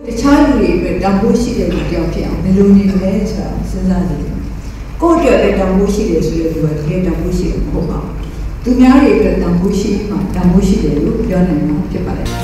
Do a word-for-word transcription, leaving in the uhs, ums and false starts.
တခြားလူတွေအတွက်တန်ဖိုးရှိတဲ့လူတယောက်ဖြစ်အောင်ဘယ်လိုနေလဲဆိုတာစဉ်းစားကြည့်ကိုယ့်အတွက်ပဲတန်ဖိုးရှိတယ်ဆိုတဲ့လူကတကယ်တန်ဖိုးရှိတယ်မဟုတ်ပါဘူးသူများတွေအတွက်တန်ဖိုးရှိမှတန်ဖိုးရှိတယ်လို့ပြောနိုင်မှာဖြစ်ပါတယ်